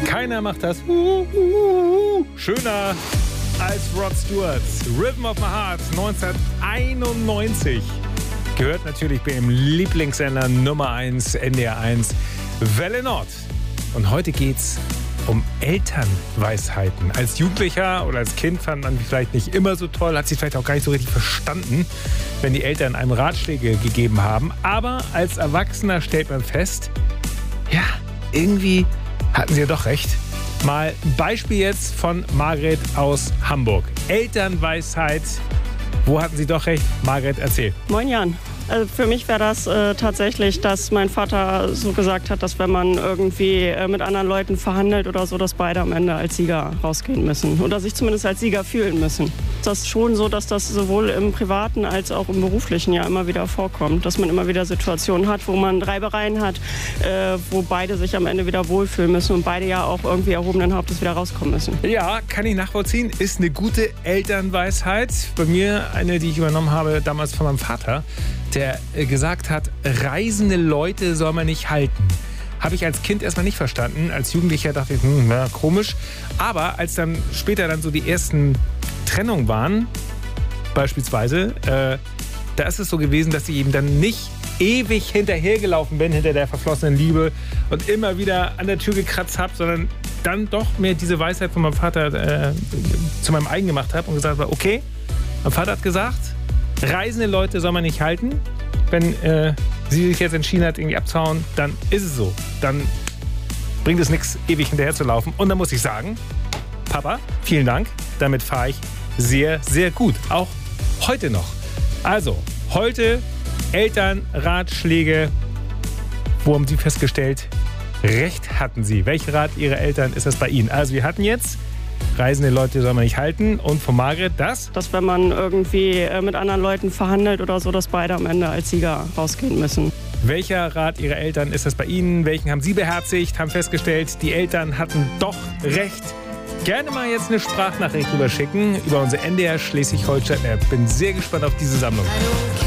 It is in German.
Keiner macht das schöner als Rod Stewart's Rhythm of My Heart 1991. Gehört natürlich bei dem Lieblingssender Nummer 1, NDR 1, Welle Nord. Und heute geht's um Elternweisheiten. Als Jugendlicher oder als Kind fand man vielleicht nicht immer so toll, hat sich vielleicht auch gar nicht so richtig verstanden, wenn die Eltern einem Ratschläge gegeben haben. Aber als Erwachsener stellt man fest, ja, irgendwie hatten sie ja doch recht. Mal ein Beispiel jetzt von Margret aus Hamburg. Elternweisheit. Wo hatten Sie doch recht? Margret, erzähl. Moin Jan. Also für mich wäre das tatsächlich, dass mein Vater so gesagt hat, dass wenn man irgendwie mit anderen Leuten verhandelt oder so, dass beide am Ende als Sieger rausgehen müssen. Oder sich zumindest als Sieger fühlen müssen. Das ist schon so, dass das sowohl im privaten als auch im beruflichen ja immer wieder vorkommt. Dass man immer wieder Situationen hat, wo man Reibereien hat, wo beide sich am Ende wieder wohlfühlen müssen und beide ja auch irgendwie erhobenen Hauptes wieder rauskommen müssen. Ja, kann ich nachvollziehen. Ist eine gute Elternweisheit. Bei mir eine, die ich übernommen habe, damals von meinem Vater, der gesagt hat, reisende Leute soll man nicht halten. Habe ich als Kind erstmal nicht verstanden. Als Jugendlicher dachte ich, na, komisch. Aber als dann später dann so die ersten Trennungen waren, beispielsweise, da ist es so gewesen, dass ich eben dann nicht ewig hinterhergelaufen bin, hinter der verflossenen Liebe und immer wieder an der Tür gekratzt habe, sondern dann doch mir diese Weisheit von meinem Vater zu meinem eigen gemacht habe und gesagt habe, okay, mein Vater hat gesagt, reisende Leute soll man nicht halten. Wenn sie sich jetzt entschieden hat, irgendwie abzuhauen, dann ist es so. Dann bringt es nichts, ewig hinterher zu laufen. Und dann muss ich sagen, Papa, vielen Dank. Damit fahre ich sehr, sehr gut. Auch heute noch. Also, heute Elternratschläge. Wo haben Sie festgestellt, recht hatten Sie? Welcher Rat Ihrer Eltern ist das bei Ihnen? Also, wir hatten jetzt reisende Leute soll man nicht halten. Und von Margret das? Dass wenn man irgendwie mit anderen Leuten verhandelt oder so, dass beide am Ende als Sieger rausgehen müssen. Welcher Rat Ihrer Eltern ist das bei Ihnen? Welchen haben Sie beherzigt? Haben festgestellt, die Eltern hatten doch recht. Gerne mal jetzt eine Sprachnachricht rüberschicken über unsere NDR Schleswig-Holstein-App. Bin sehr gespannt auf diese Sammlung.